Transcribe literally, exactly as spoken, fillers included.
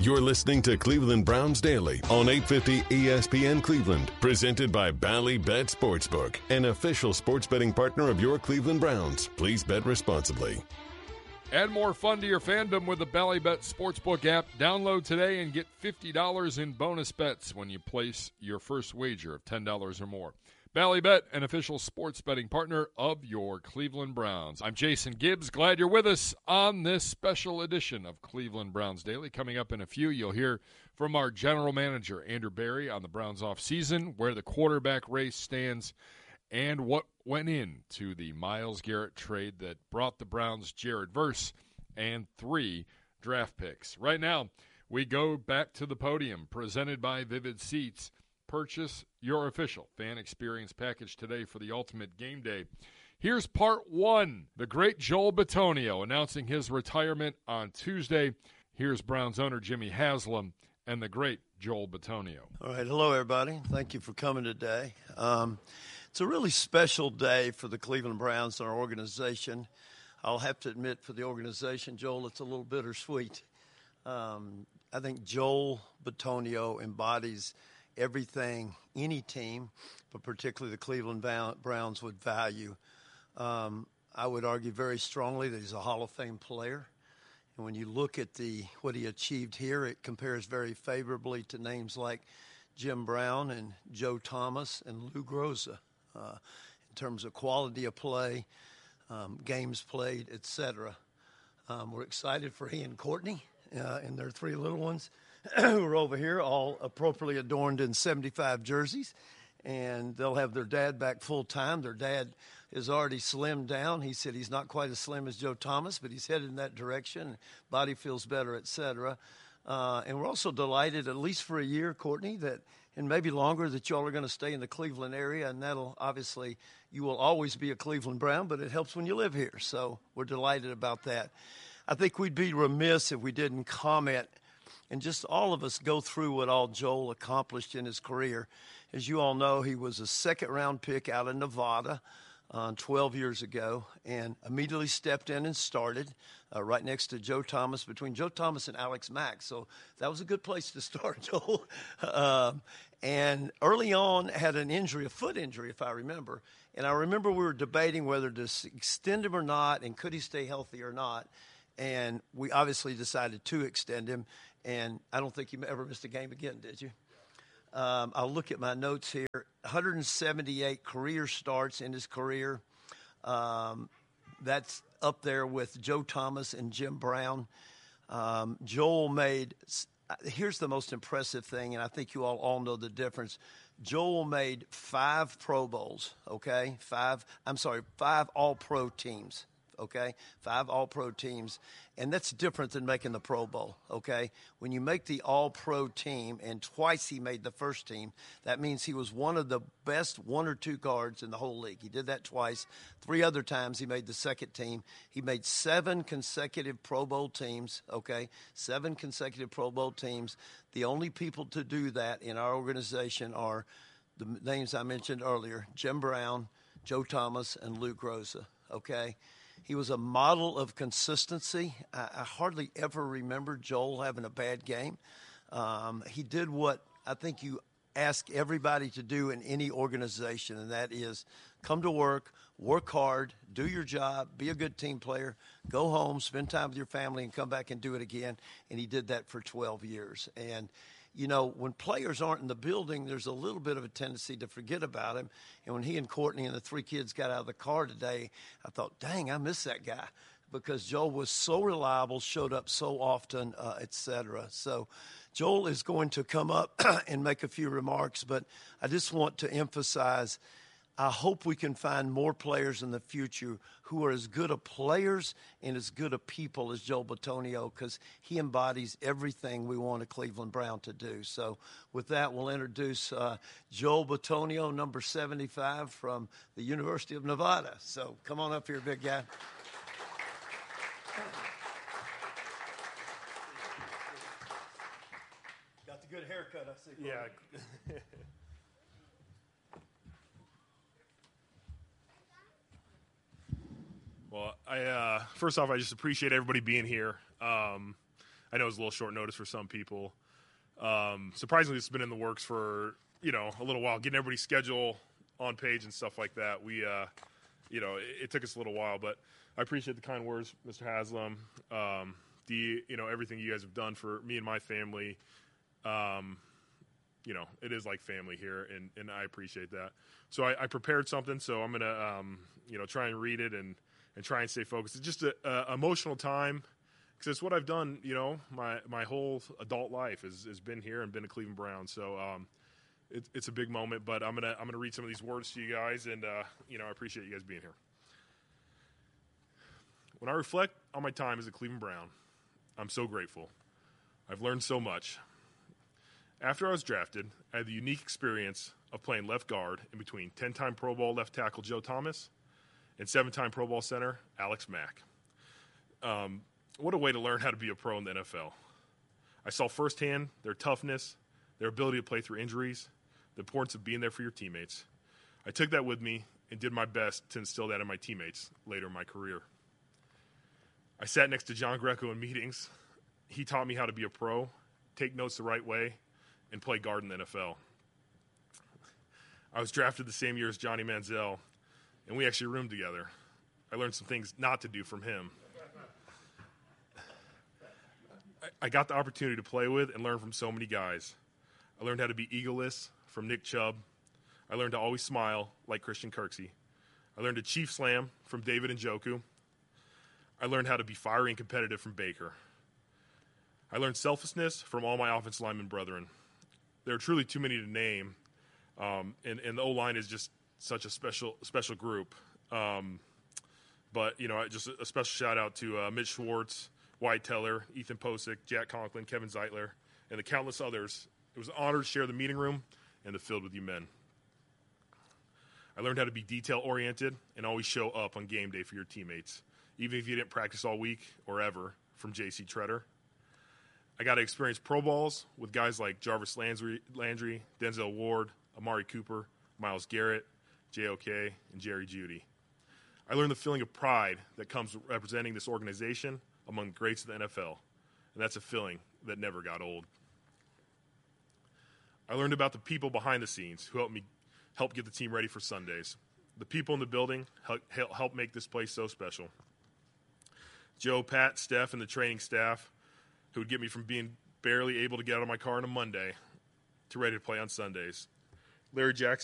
You're listening to Cleveland Browns Daily on eight fifty E S P N Cleveland, presented by Bally Bet Sportsbook, an official sports betting partner of your Cleveland Browns. Please bet responsibly. Add more fun to your fandom with the Bally Bet Sportsbook app. Download today and get fifty dollars in bonus bets when you place your first wager of ten dollars or more. Bally Bet, an official sports betting partner of your Cleveland Browns. I'm Jason Gibbs. Glad you're with us on this special edition of Cleveland Browns Daily. Coming up in a few, you'll hear from our general manager, Andrew Berry, on the Browns offseason, where the quarterback race stands, and what went into the Myles Garrett trade that brought the Browns Jared Verse and three draft picks. Right now, we go back to the podium, presented by Vivid Seats. Purchase your official fan experience package today for the ultimate game day. Here's part one. The great Joel Bitonio announcing his retirement on Tuesday. Here's Browns owner Jimmy Haslam and the great Joel Bitonio. All right. Hello, everybody. Thank you for coming today. Um, it's a really special day for the Cleveland Browns and our organization. I'll have to admit, for the organization, Joel, it's a little bittersweet. Um, I think Joel Bitonio embodies everything any team, but particularly the Cleveland Browns, would value. Um, I would argue very strongly that he's a Hall of Fame player. And when you look at the what he achieved here, it compares very favorably to names like Jim Brown and Joe Thomas and Lou Groza uh, in terms of quality of play, um, games played, et cetera. Um, we're excited for he and Courtney uh, and their three little ones who are over here, all appropriately adorned in seventy-five jerseys, and they'll have their dad back full time. Their dad is already slimmed down. He said he's not quite as slim as Joe Thomas, but he's headed in that direction. Body feels better, et cetera. Uh, and we're also delighted, at least for a year, Courtney, that and maybe longer, that y'all are going to stay in the Cleveland area, and that'll obviously you will always be a Cleveland Brown, but it helps when you live here. So we're delighted about that. I think we'd be remiss if we didn't comment and just all of us go through what all Joel accomplished in his career. As you all know, he was a second-round pick out of Nevada uh, twelve years ago and immediately stepped in and started uh, right next to Joe Thomas, between Joe Thomas and Alex Mack. So that was a good place to start, Joel. um, and early on had an injury, a foot injury, if I remember. And I remember we were debating whether to extend him or not and could he stay healthy or not. And we obviously decided to extend him. And I don't think you ever missed a game again, did you? Um, I'll look at my notes here. one hundred seventy-eight career starts in his career. Um, that's up there with Joe Thomas and Jim Brown. Um, Joel made – here's the most impressive thing, and I think you all, all know the difference. Joel made five Pro Bowls, okay? Five – I'm sorry, five All-Pro teams. Okay, five All-Pro teams, and that's different than making the Pro Bowl, okay? When you make the All-Pro team, and twice he made the first team, that means he was one of the best one or two guards in the whole league. He did that twice. Three other times he made the second team. He made seven consecutive Pro Bowl teams, okay? Seven consecutive Pro Bowl teams. The only people to do that in our organization are the names I mentioned earlier, Jim Brown, Joe Thomas, and Lou Groza, okay? He was a model of consistency. I, I hardly ever remember Joel having a bad game. Um, he did what I think you ask everybody to do in any organization, and that is come to work, work hard, do your job, be a good team player, go home, spend time with your family, and come back and do it again. And he did that for twelve years. And you know, when players aren't in the building, there's a little bit of a tendency to forget about him. And when he and Courtney and the three kids got out of the car today, I thought, dang, I miss that guy, because Joel was so reliable, showed up so often, uh, et cetera. So Joel is going to come up and make a few remarks, but I just want to emphasize, I hope we can find more players in the future who are as good of players and as good of people as Joel Bitonio, because he embodies everything we want a Cleveland Brown to do. So with that, we'll introduce uh, Joel Bitonio, number seventy-five from the University of Nevada. So come on up here, big guy. Got the good haircut, I see. Yeah. Well, I uh, first off, I just appreciate everybody being here. Um, I know it's a little short notice for some people. Um, surprisingly, it's been in the works for, you know, a little while, getting everybody's schedule on page and stuff like that. We, uh, you know, it, it took us a little while, but I appreciate the kind words, Mister Haslam. Um, the, you know, everything you guys have done for me and my family. Um, you know, it is like family here, and, and I appreciate that. So I, I prepared something, so I'm going to, um, you know, try and read it and, and try and stay focused. It's just an emotional time, because it's what I've done, you know, my, my whole adult life has, has been here and been a Cleveland Brown. So um, it, it's a big moment, but I'm going to I'm gonna read some of these words to you guys, and, uh, you know, I appreciate you guys being here. When I reflect on my time as a Cleveland Brown, I'm so grateful. I've learned so much. After I was drafted, I had the unique experience of playing left guard in between ten-time Pro Bowl left tackle Joe Thomas and seven-time Pro Bowl center Alex Mack. Um, what a way to learn how to be a pro in the N F L. I saw firsthand their toughness, their ability to play through injuries, the importance of being there for your teammates. I took that with me and did my best to instill that in my teammates later in my career. I sat next to John Greco in meetings. He taught me how to be a pro, take notes the right way, and play guard in the N F L. I was drafted the same year as Johnny Manziel, and we actually roomed together. I learned some things not to do from him. I got the opportunity to play with and learn from so many guys. I learned how to be egoless from Nick Chubb. I learned to always smile like Christian Kirksey. I learned to chief slam from David Njoku. I learned how to be fiery and competitive from Baker. I learned selflessness from all my offensive lineman brethren. There are truly too many to name, um, and, and the O-line is just such a special special group. Um, but, you know, just a special shout-out to uh, Mitch Schwartz, Wyatt Teller, Ethan Posick, Jack Conklin, Kevin Zeitler, and the countless others. It was an honor to share the meeting room and the field with you men. I learned how to be detail-oriented and always show up on game day for your teammates, even if you didn't practice all week or ever, from J C Treader. I got to experience Pro Bowls with guys like Jarvis Landry, Landry, Denzel Ward, Amari Cooper, Myles Garrett, J O K, and Jerry Jeudy. I learned the feeling of pride that comes with representing this organization among the greats of the N F L, and that's a feeling that never got old. I learned about the people behind the scenes who helped me help get the team ready for Sundays. The people in the building help, help make this place so special. Joe, Pat, Steph, and the training staff who would get me from being barely able to get out of my car on a Monday to ready to play on Sundays. Larry Jackson